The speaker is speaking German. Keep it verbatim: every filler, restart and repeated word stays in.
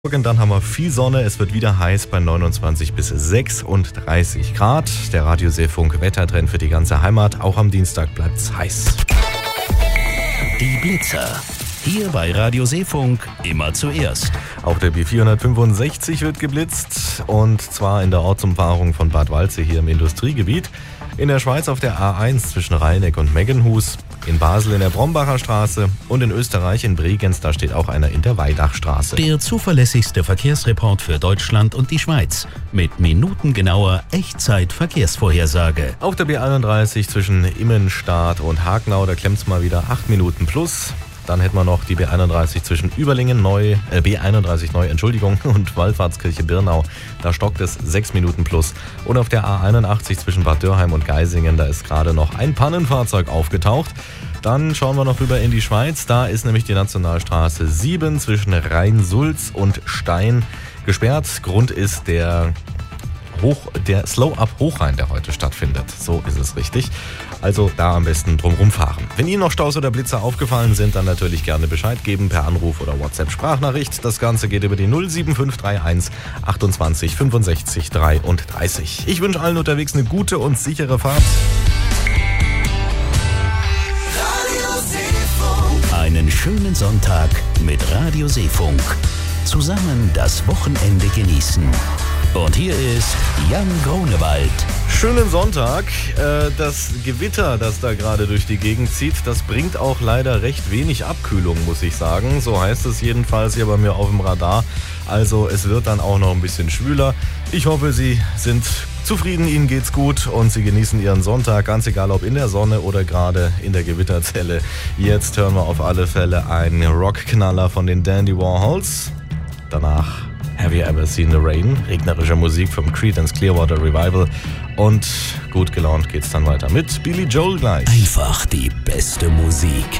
Und dann haben wir viel Sonne, es wird wieder heiß bei neunundzwanzig bis sechsunddreißig Grad. Der Radioseefunk Wettertrend für die ganze Heimat. Auch am Dienstag bleibt's heiß. Die Blitzer. Hier bei Radioseefunk immer zuerst. Auch der B vierhundertfünfundsechzig wird geblitzt und zwar in der Ortsumfahrung von Bad Waldsee hier im Industriegebiet. In der Schweiz auf der A eins zwischen Rheineck und Meggenhus, in Basel in der Brombacher Straße und in Österreich in Bregenz, da steht auch einer in der Weidachstraße. Der zuverlässigste Verkehrsreport für Deutschland und die Schweiz mit minutengenauer Echtzeit-Verkehrsvorhersage. Auf der B einunddreißig zwischen Immenstadt und Hagenau, da klemmt's mal wieder acht Minuten plus. Dann hätten wir noch die B einunddreißig zwischen Überlingen neu, äh, B einunddreißig neu, Entschuldigung, und Wallfahrtskirche Birnau. Da stockt es sechs Minuten plus. Und auf der A einundachtzig zwischen Bad Dürrheim und Geisingen, da ist gerade noch ein Pannenfahrzeug aufgetaucht. Dann schauen wir noch rüber in die Schweiz. Da ist nämlich die Nationalstraße sieben zwischen Rhein-Sulz und Stein gesperrt. Grund ist der Hoch, der Slow-Up-Hochrhein, der heute stattfindet. So ist es richtig. Also da am besten drum rumfahren. Wenn Ihnen noch Staus oder Blitzer aufgefallen sind, dann natürlich gerne Bescheid geben per Anruf oder WhatsApp-Sprachnachricht. Das Ganze geht über die null sieben fünf drei eins achtundzwanzig fünfundsechzig dreiunddreißig. Ich wünsche allen unterwegs eine gute und sichere Fahrt. Einen schönen Sonntag mit Radioseefunk. Zusammen das Wochenende genießen. Und hier ist Jan Grunewald. Schönen Sonntag. Das Gewitter, das da gerade durch die Gegend zieht, das bringt auch leider recht wenig Abkühlung, muss ich sagen. So heißt es jedenfalls hier bei mir auf dem Radar. Also es wird dann auch noch ein bisschen schwüler. Ich hoffe, Sie sind zufrieden, Ihnen geht's gut und Sie genießen Ihren Sonntag, ganz egal ob in der Sonne oder gerade in der Gewitterzelle. Jetzt hören wir auf alle Fälle einen Rockknaller von den Dandy Warhols. Danach Have You Ever Seen the Rain? Regnerische Musik vom Creedence Clearwater Revival. Und gut gelaunt geht's dann weiter mit Billy Joel gleich. Einfach die beste Musik.